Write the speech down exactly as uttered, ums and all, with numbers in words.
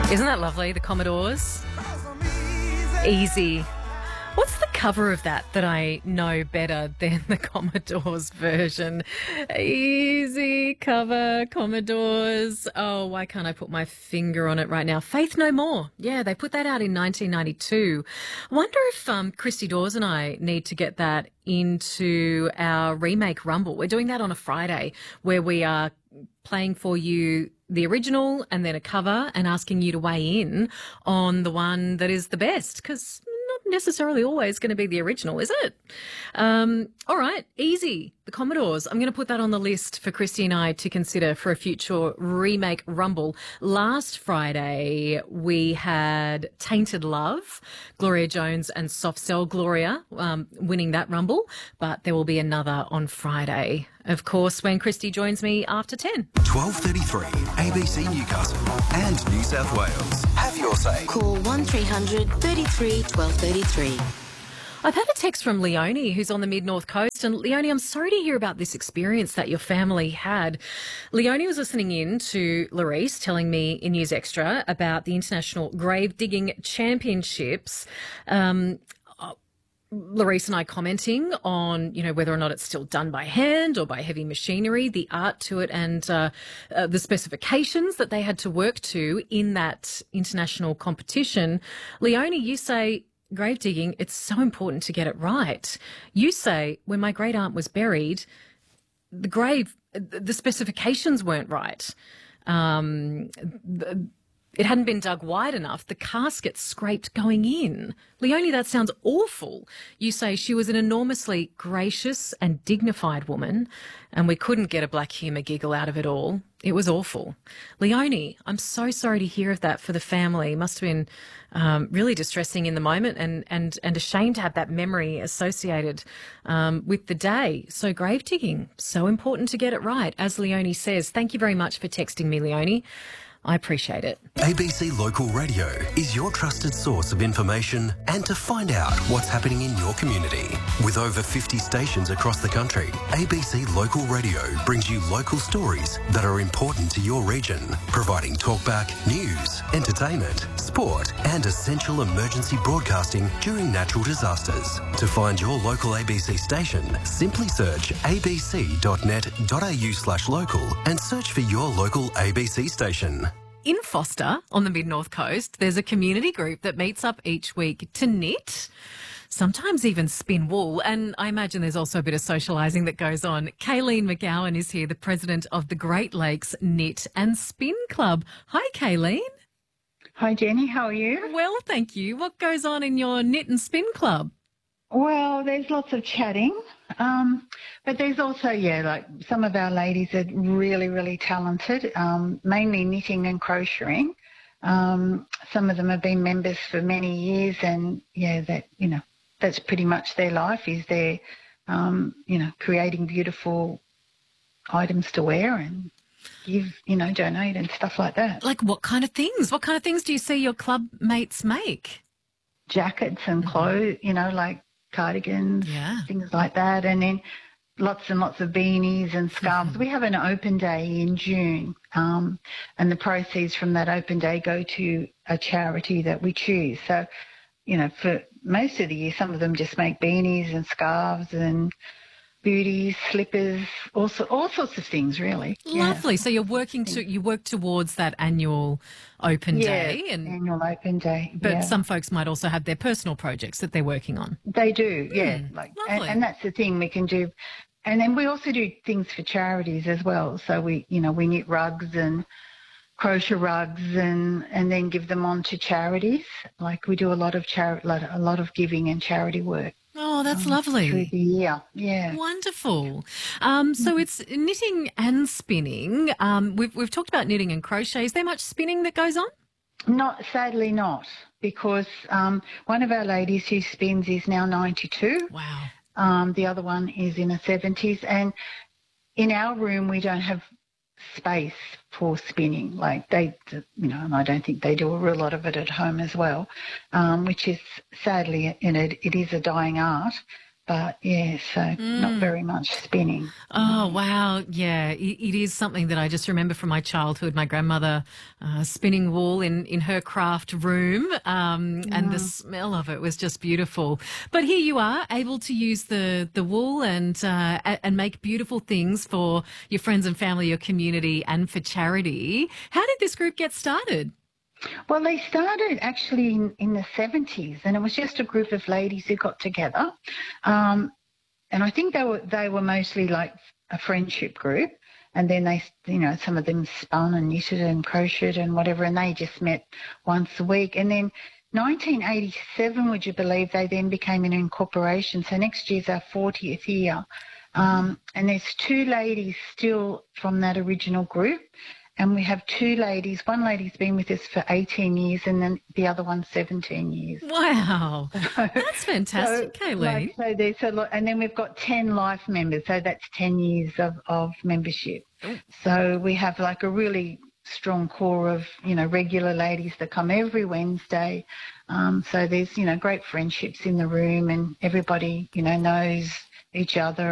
Isn't that lovely? The Commodores. Easy. What's the cover of that that I know better than the Commodores version? Easy cover, Commodores. Oh, why can't I put my finger on it right now? Faith No More. Yeah, they put that out in nineteen ninety-two. I wonder if um, Christy Dawes and I need to get that into our remake Rumble. We're doing that on a Friday where we are playing for you the original and then a cover and asking you to weigh in on the one that is the best, because not necessarily always going to be the original, is it? Um, all right, easy. The Commodores. I'm going to put that on the list for Christy and I to consider for a future remake Rumble. Last Friday, we had Tainted Love, Gloria Jones and Soft Cell Gloria um, winning that Rumble, but there will be another on Friday, of course, when Christy joins me after ten. twelve thirty-three, A B C Newcastle and New South Wales. Have your say. Call one three hundred thirty-three twelve thirty-three. I've had a text from Leonie, who's on the Mid-North Coast. And Leonie, I'm sorry to hear about this experience that your family had. Leonie was listening in to Larice telling me in News Extra about the International Grave Digging Championships. Um, Larice and I commenting on, you know, whether or not it's still done by hand or by heavy machinery, the art to it and uh, uh, the specifications that they had to work to in that international competition. Leonie, you say grave digging, it's so important to get it right. You say when my great aunt was buried, the grave, the specifications weren't right. Um, the, It hadn't been dug wide enough. The casket scraped going in. Leonie, that sounds awful. You say she was an enormously gracious and dignified woman, and we couldn't get a black humour giggle out of it all. It was awful. Leonie, I'm so sorry to hear of that for the family. It must have been um, really distressing in the moment and, and, and a shame to have that memory associated um, with the day. So grave digging, so important to get it right. As Leonie says, thank you very much for texting me, Leonie. I appreciate it. A B C Local Radio is your trusted source of information and to find out what's happening in your community. With over fifty stations across the country, A B C Local Radio brings you local stories that are important to your region, providing talkback, news, entertainment, sport and essential emergency broadcasting during natural disasters. To find your local A B C station, simply search abc.net.au slash local and search for your local A B C station. In Foster, on the Mid-North Coast, there's a community group that meets up each week to knit, sometimes even spin wool, and I imagine there's also a bit of socialising that goes on. Kayleen McGowan is here, the president of the Great Lakes Knit and Spin Club. Hi, Kayleen. Hi, Jenny. How are you? Well, thank you. What goes on in your knit and spin club? Well, there's lots of chatting, um, but there's also, yeah, like some of our ladies are really, really talented, um, mainly knitting and crocheting. Um, some of them have been members for many years and, yeah, that, you know, that's pretty much their life is they're, um, you know, creating beautiful items to wear and give, you know, donate and stuff like that. Like what kind of things? What kind of things do you see your club mates make? Jackets and clothes, you know, like cardigans, yeah. things like that, and then lots and lots of beanies and scarves. Mm-hmm. We have an open day in June, um, and the proceeds from that open day go to a charity that we choose. So, you know, for most of the year, some of them just make beanies and scarves and booties, slippers, all, so, all sorts of things, really. Lovely. Yeah. So you're working to you work towards that annual open yeah, day, and annual open day. but yeah. some folks might also have their personal projects that they're working on. They do, yeah. Mm, like, and, lovely. and that's the thing we can do. And then we also do things for charities as well. So we, you know, we knit rugs and crochet rugs and, and then give them on to charities. Like we do a lot of chari- a lot of giving and charity work. Oh, that's um, lovely. Through the year, yeah. Wonderful. Um, so it's knitting and spinning. Um, we've we've talked about knitting and crochet. Is there much spinning that goes on? Not, sadly not, because um, one of our ladies who spins is now ninety-two. Wow. Um, the other one is in her seventies. And in our room, we don't have space for spinning. Like they, you know, and I don't think they do a real lot of it at home as well, um, which is sadly, you know, it is a dying art. but yeah, so Mm. not very much spinning. Oh, wow. Yeah, it, it is something that I just remember from my childhood. My grandmother uh, spinning wool in, in her craft room, um, and the smell of it was just beautiful. But here you are, able to use the, the wool and, uh, a- and make beautiful things for your friends and family, your community, and for charity. How did this group get started? Well, they started actually in, in the seventies, and it was just a group of ladies who got together. Um, and I think they were they were mostly like a friendship group. And then they, you know, some of them spun and knitted and crocheted and whatever, and they just met once a week. And then nineteen eighty-seven, would you believe, they then became an incorporation. So next year's our fortieth year. Um, and there's two ladies still from that original group. And we have two ladies. One lady's been with us for eighteen years and then the other one seventeen years. Wow. That's fantastic, so, Kayleen. Like, so there's a lot, and then we've got ten life members. So that's ten years of, of membership. So we have like a really strong core of, you know, regular ladies that come every Wednesday. Um, so there's, you know, great friendships in the room and everybody, you know, knows each other.